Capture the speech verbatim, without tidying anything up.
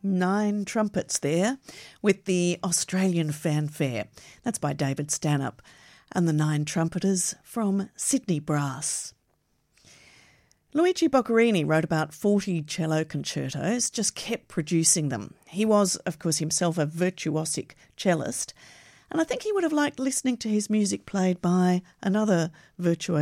Nine Trumpets there with the Australian Fanfare. That's by David Stanhope and the Nine Trumpeters from Sydney Brass. Luigi Boccherini wrote about forty cello concertos, just kept producing them. He was, of course, himself a virtuosic cellist, and I think he would have liked listening to his music played by another virtuoso